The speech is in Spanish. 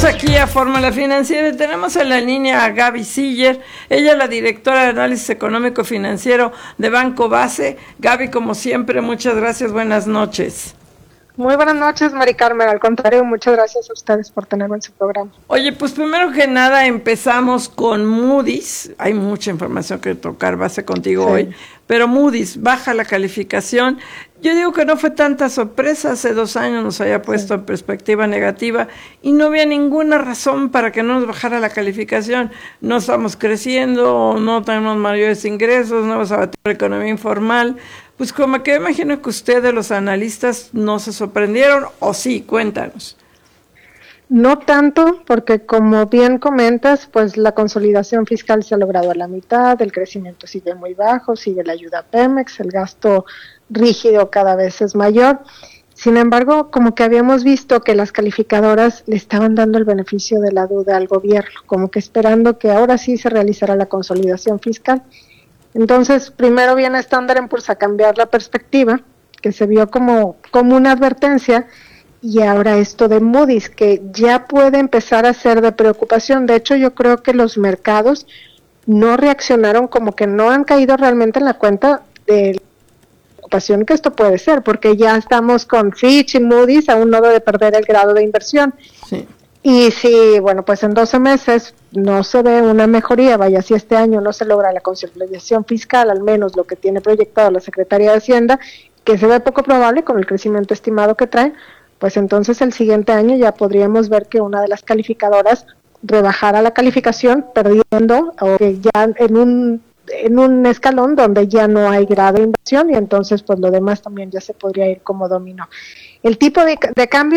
Regresamos aquí a Fórmula Financiera y tenemos en la línea a Gaby Siller. Ella es la directora de análisis económico financiero de Banco Base. Gaby, como siempre, muchas gracias, buenas noches. Muy buenas noches, Mari Carmen. Al contrario, muchas gracias a ustedes por tenerme en su programa. Oye, pues primero que nada empezamos con Moody's. Hay mucha información que tocar base contigo hoy, pero Moody's baja la calificación. Yo digo que no fue tanta sorpresa, hace 2 años nos había puesto en perspectiva negativa y no había ninguna razón para que no nos bajara la calificación. No estamos creciendo, no tenemos mayores ingresos, no vamos a batir la economía informal. Pues como que imagino que ustedes, los analistas, no se sorprendieron, ¿o sí? Cuéntanos. No tanto, porque como bien comentas, pues la consolidación fiscal se ha logrado a la mitad, el crecimiento sigue muy bajo, sigue la ayuda a Pemex, el gasto rígido cada vez es mayor. Sin embargo, como que habíamos visto que las calificadoras le estaban dando el beneficio de la duda al gobierno, como que esperando que ahora sí se realizara la consolidación fiscal. Entonces, primero viene Standard & Poor's a cambiar la perspectiva, que se vio como una advertencia, y ahora esto de Moody's, que ya puede empezar a ser de preocupación. De hecho, yo creo que los mercados no reaccionaron, como que no han caído realmente en la cuenta de la preocupación que esto puede ser, porque ya estamos con Fitch y Moody's a un nodo de perder el grado de inversión. Sí. Y si, bueno, pues en 12 meses no se ve una mejoría, vaya, si este año no se logra la consolidación fiscal, al menos lo que tiene proyectado la Secretaría de Hacienda, que se ve poco probable con el crecimiento estimado que trae, pues entonces el siguiente año ya podríamos ver que una de las calificadoras rebajara la calificación, perdiendo, o que ya en un escalón donde ya no hay grado de inversión, y entonces pues lo demás también ya se podría ir como dominó. El tipo de cambio